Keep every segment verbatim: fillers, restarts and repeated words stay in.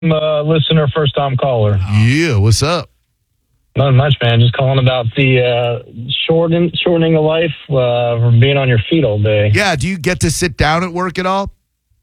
uh, listener, first time caller. Yeah, what's up? Not much, man. Just calling about the uh, shorten, shortening of life uh, from being on your feet all day. Yeah, do you get to sit down at work at all?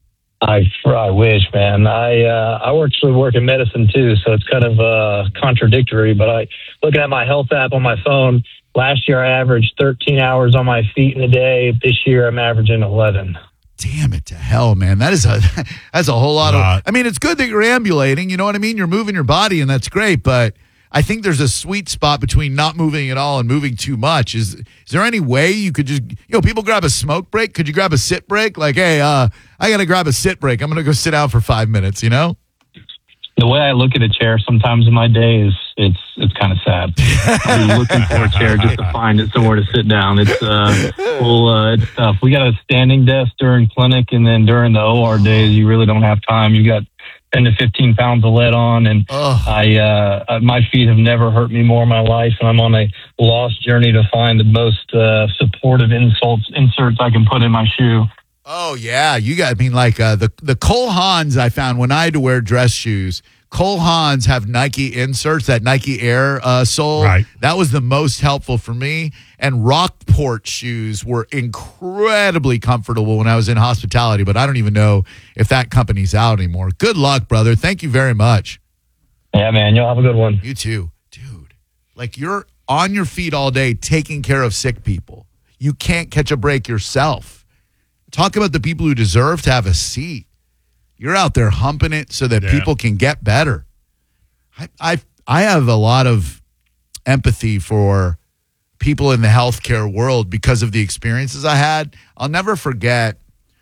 I, I wish, man. I uh, I actually work in medicine too, so it's kind of uh, contradictory. But I looking at my health app on my phone. Last year, I averaged thirteen hours on my feet in a day. This year, I'm averaging eleven. Damn it to hell, man. That is a that's a whole lot of... I mean, it's good that you're ambulating, you know what I mean? You're moving your body, and that's great, but I think there's a sweet spot between not moving at all and moving too much. Is is there any way you could just... You know, people grab a smoke break. Could you grab a sit break? Like, hey, uh, I got to grab a sit break. I'm going to go sit down for five minutes, you know? The way I look at a chair sometimes in my day is it's it's kind of sad. I'm looking for a chair just to find it somewhere to sit down. It's uh, well, uh, it's tough. We got a standing desk during clinic, and then during the O R days, you really don't have time. You got ten to fifteen pounds of lead on, and Ugh. I uh, my feet have never hurt me more in my life, and I'm on a lost journey to find the most uh, supportive insults inserts I can put in my shoe. Oh, yeah. You got, I mean, like uh, the, the Cole Haans I found when I had to wear dress shoes. Cole Haans have Nike inserts, that Nike Air uh, sole. Right. That was the most helpful for me. And Rockport shoes were incredibly comfortable when I was in hospitality, but I don't even know if that company's out anymore. Good luck, brother. Thank you very much. Yeah, man. You'll have a good one. You too. Dude, like you're on your feet all day taking care of sick people. You can't catch a break yourself. Talk about the people who deserve to have a seat. You're out there humping it so that Yeah. people can get better. I, I I have a lot of empathy for people in the healthcare world because of the experiences I had. I'll never forget,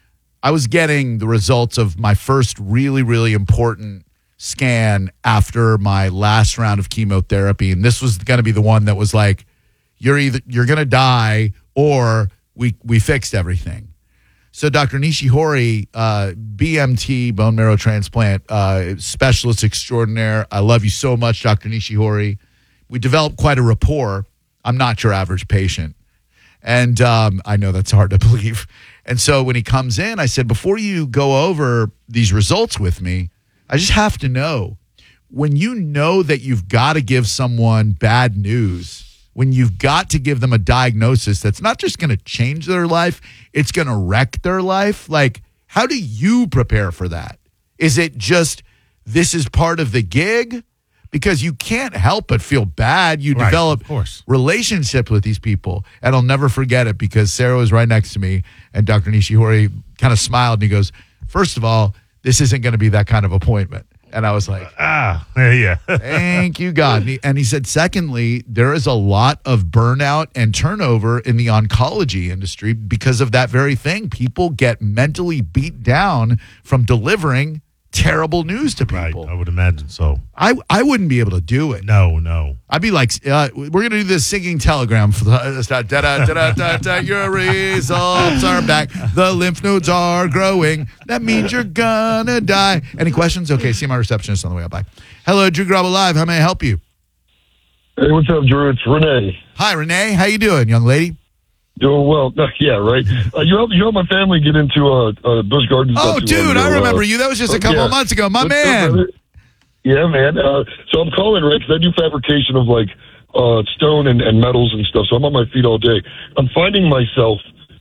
I was getting the results of my first really, really important scan after my last round of chemotherapy. And this was going to be the one that was like, you're either you're going to die or we we fixed everything. So Doctor Nishihori, uh, B M T, bone marrow transplant uh, specialist extraordinaire. I love you so much, Doctor Nishihori. We developed quite a rapport. I'm not your average patient. And um, I know that's hard to believe. And so when he comes in, I said, before you go over these results with me, I just have to know, when you know that you've got to give someone bad news, when you've got to give them a diagnosis that's not just going to change their life, it's going to wreck their life. Like, how do you prepare for that? Is it just, this is part of the gig? Because you can't help but feel bad. You Right, develop of course. relationships with these people. And I'll never forget it because Sarah was right next to me and Doctor Nishihori kind of smiled and he goes, first of all, this isn't going to be that kind of appointment. And I was like, Ah, yeah, yeah. thank you, God. And he, and he said, secondly, there is a lot of burnout and turnover in the oncology industry because of that very thing. People get mentally beat down from delivering terrible news to Right, people. I would imagine so. I, I wouldn't be able to do it. No, no. I'd be like, uh, we're going to do this singing telegram for the da, da, da, da, da, da, your results are back. The lymph nodes are growing. That means you're going to die. Any questions? Okay, see my receptionist on the way up. Bye. Hello, Drew Garabo Live. How may I help you? Hey, what's up, Drew? It's Renee. Hi, Renee. How you doing, young lady? Doing well. Yeah, right. Uh, you helped you helped my family get into uh, uh, Busch Gardens. Oh, not too dude, long I ago. remember Uh, you. That was just a uh, couple yeah. of months ago. My What's up, man. brother? Yeah, man. Uh, so I'm calling, right, because I do fabrication of, like, uh, stone and, and metals and stuff, so I'm on my feet all day. I'm finding myself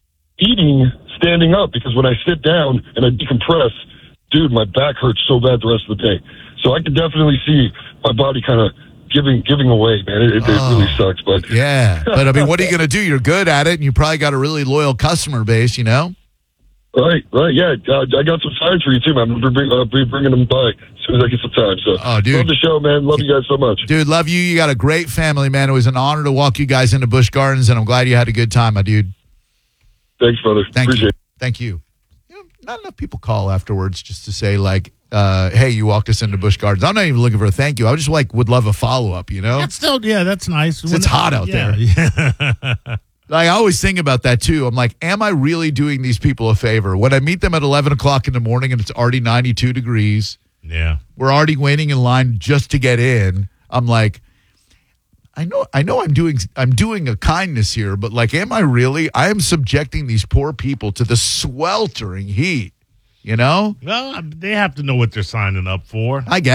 eating standing up because when I sit down and I decompress, dude, my back hurts so bad the rest of the day. So I can definitely see my body kind of giving giving away, man. It, it, Oh. it really sucks, but Yeah, but I mean, what are you going to do? You're good at it, and you probably got a really loyal customer base, you know? right, right, yeah. Uh, I got some time for you too, man. I'm gonna bring, uh, be bringing them by as soon as I get some time. So, Oh, dude. love the show, man. Love you guys so much. Dude, love you. You got a great family, man. It was an honor to walk you guys into Busch Gardens, and I'm glad you had a good time, my dude. Thanks, brother. Thank Appreciate you. it. Thank you. You know, not enough people call afterwards just to say, like, uh, hey, you walked us into Busch Gardens. I'm not even looking for a thank you. I just, like, would love a follow-up, you know? That's still, yeah, that's nice. It's hot out yeah, there. Yeah. Like, I always think about that, too. I'm like, am I really doing these people a favor? When I meet them at eleven o'clock in the morning and it's already ninety-two degrees, yeah. we're already waiting in line just to get in. I'm like, I know, I know I'm doing, I'm doing a kindness here, but like, am I really? I am subjecting these poor people to the sweltering heat. You know, Well, they have to know what they're signing up for. I guess.